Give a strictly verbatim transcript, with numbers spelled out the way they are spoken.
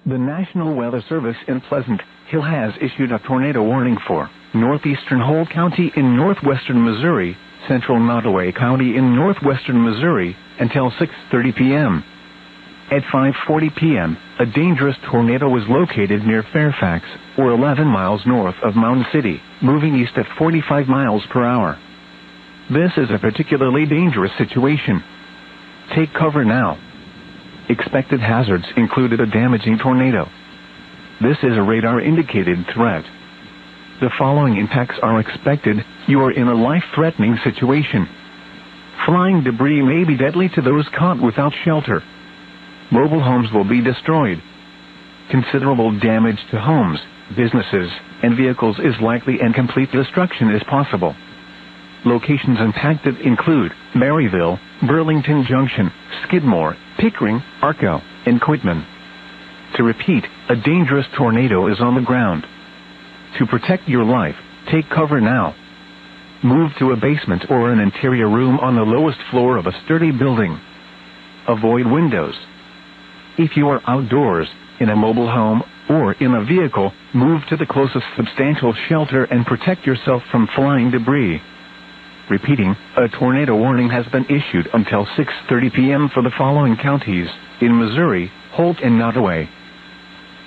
The National Weather Service in Pleasant Hill has issued a tornado warning for northeastern Holt County in northwestern Missouri, central Nottoway County in northwestern Missouri, until six thirty p.m. At five forty p.m., a dangerous tornado was located near Fairfax, or eleven miles north of Mound City, moving east at forty-five miles per hour. This is a particularly dangerous situation. Take cover now. Expected hazards included a damaging tornado. This is a radar-indicated threat. The following impacts are expected. You are in a life-threatening situation. Flying debris may be deadly to those caught without shelter. Mobile homes will be destroyed. Considerable damage to homes, businesses, and vehicles is likely, and complete destruction is possible. Locations impacted include Maryville, Burlington Junction, Skidmore, Pickering, Arco, and Quitman. To repeat, a dangerous tornado is on the ground. To protect your life, take cover now. Move to a basement or an interior room on the lowest floor of a sturdy building. Avoid windows. If you are outdoors, in a mobile home, or in a vehicle, move to the closest substantial shelter and protect yourself from flying debris. Repeating, a tornado warning has been issued until six thirty p.m. for the following counties in Missouri: Holt and Nottoway.